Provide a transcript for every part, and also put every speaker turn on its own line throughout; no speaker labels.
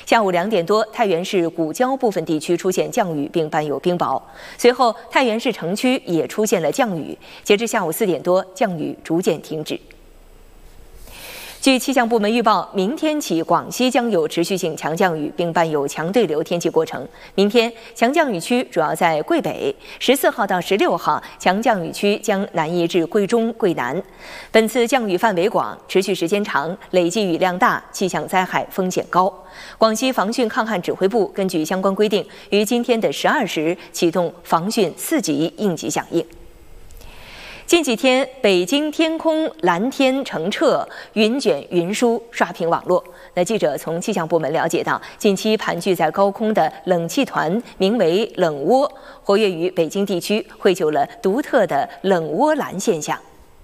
下午2点多，太原市古郊部分地区出现降雨，并伴有冰雹。随后，太原市城区也出现了降雨。截至下午4点多，降雨逐渐停止。据气象部门预报，明天起广西将有持续性强降雨，并伴有强对流天气过程。明天强降雨区主要在桂北，14号到16号强降雨区将南移至桂中、桂南。本次降雨范围广，持续时间长，累计雨量大，气象灾害风险高。广西防汛抗旱指挥部根据相关规定，于今天的12时启动防汛4级应急响应。近几天，北京天空蓝天澄澈，云卷云舒刷屏网络。记者从气象部门了解到，近期盘踞在高空的冷气团名为“冷涡”，活跃于北京地区，绘就了独特的冷涡蓝现象。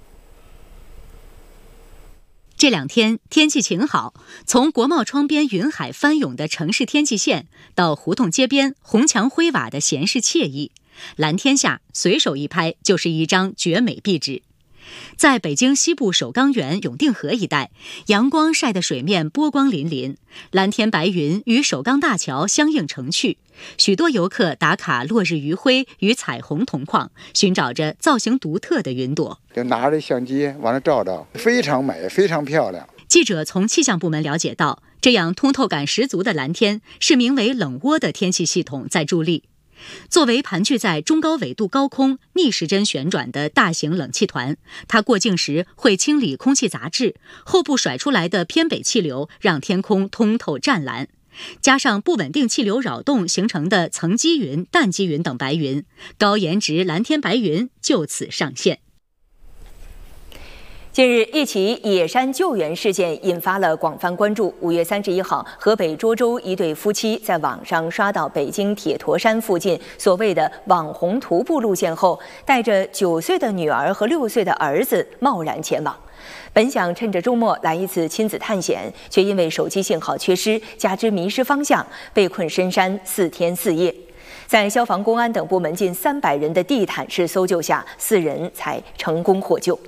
这2天天气晴好，从国贸窗边云海翻涌的城市天际线，到胡同街边红墙灰瓦的闲适惬意，蓝天下随手一拍就是一张绝美壁纸。在北京西部首钢园永定河一带，阳光晒得水面波光粼粼，蓝天白云与首钢大桥相映成趣。许多游客打卡落日余晖与彩虹同框，寻找着造型独特的云朵。
就拿着相机往那照照，非常美，非常漂亮。
记者从气象部门了解到，这样通透感十足的蓝天是名为冷涡的天气系统在助力。作为盘踞在中高纬度高空逆时针旋转的大型冷气团，它过境时会清理空气杂质，后部甩出来的偏北气流让天空通透湛蓝，加上不稳定气流扰动形成的层积云、淡积云等白云，高颜值蓝天白云就此上线。
近日，一起野山救援事件引发了广泛关注。5月31号，河北涿州一对夫妻在网上刷到北京铁驼山附近所谓的网红徒步路线后，带着9岁的女儿和6岁的儿子贸然前往。本想趁着周末来一次亲子探险，却因为手机信号缺失，加之迷失方向，被困深山4天4夜。在消防、公安等部门近300人的地毯式搜救下，4人才成功获救。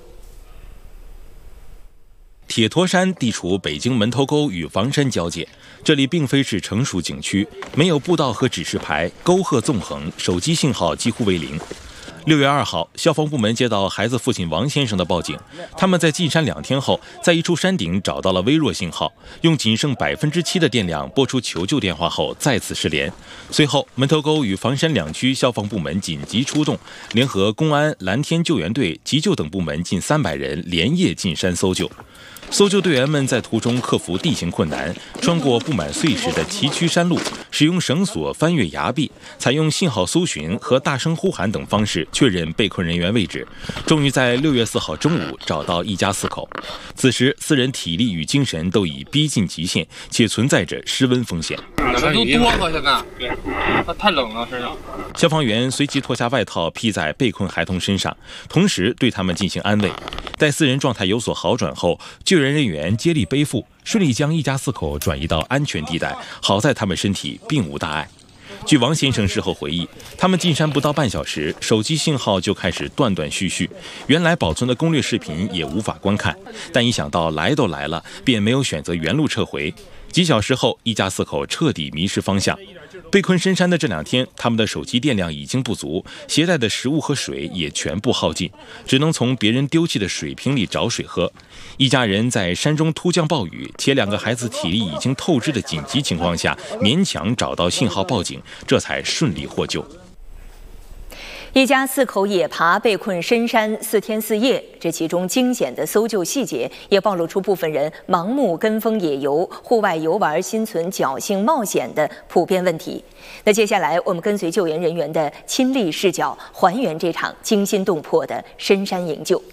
铁驼山地处北京门头沟与房山交界，这里并非是成熟景区，没有步道和指示牌，沟壑纵横，手机信号几乎为零。6月2号，消防部门接到孩子父亲王先生的报警，他们在进山2天后，在一处山顶找到了微弱信号，用仅剩7%的电量拨出求救电话后再次失联。随后，门头沟与房山2区消防部门紧急出动，联合公安、蓝天救援队、急救等部门近300人连夜进山搜救。搜救队员们在途中克服地形困难，穿过布满碎石的崎岖山路，使用绳索翻越崖壁，采用信号搜寻和大声呼喊等方式确认被困人员位置，终于在6月4号中午找到一家4口。此时4人体力与精神都已逼近极限，且存在着失温风险。
人都多了，现在对，它太冷了身上。
消防员随即脱下外套披在被困孩童身上，同时对他们进行安慰。待4人状态有所好转后，救援人员接力背负，顺利将一家4口转移到安全地带。好在他们身体并无大碍。据王先生事后回忆，他们进山不到半小时，手机信号就开始断断续续，原来保存的攻略视频也无法观看。但一想到来都来了，便没有选择原路撤回。几小时后，一家4口彻底迷失方向。被困深山的这2天，他们的手机电量已经不足，携带的食物和水也全部耗尽，只能从别人丢弃的水瓶里找水喝。一家人在山中突降暴雨，且2个孩子体力已经透支的紧急情况下，勉强找到信号报警，这才顺利获救。
一家4口野爬被困深山4天4夜，这其中惊险的搜救细节也暴露出部分人盲目跟风野游、户外游玩心存侥幸冒险的普遍问题。那接下来我们跟随救援人员的亲历视角，还原这场惊心动魄的深山营救。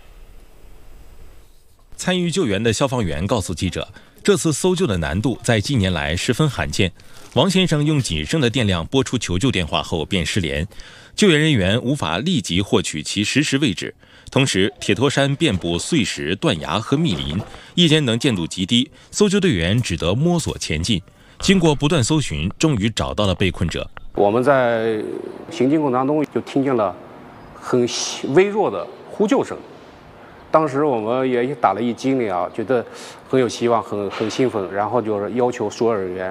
参与救援的消防员告诉记者，这次搜救的难度在近年来十分罕见。王先生用仅剩的电量拨出求救电话后便失联，救援人员无法立即获取其实时位置。同时，铁驼山遍布碎石、断崖和密林，夜间能见度极低，搜救队员只得摸索前进。经过不断搜寻，终于找到了被困者。
我们在行进过程当中就听见了很微弱的呼救声，当时我们也打了一激灵啊，觉得很有希望，很兴奋，然后就是要求所有人员